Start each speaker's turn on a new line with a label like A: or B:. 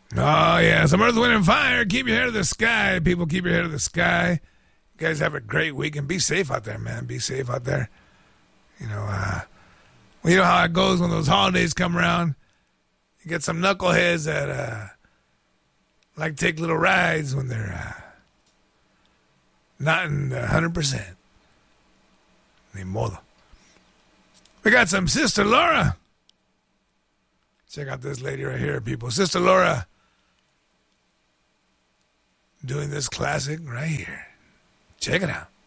A: Oh, yeah. Some Earth, Wind, and Fire. Keep your head to the sky. People, keep your head to the sky. You guys have a great week and be safe out there, man. Be safe out there. You know, well, you know how it goes when those holidays come around. You get some knuckleheads that like to take little rides when they're not in 100%. Ni modo. We got some Sister Laura. Check out this lady right here, people. Sister Laura doing this classic right here. Check it out.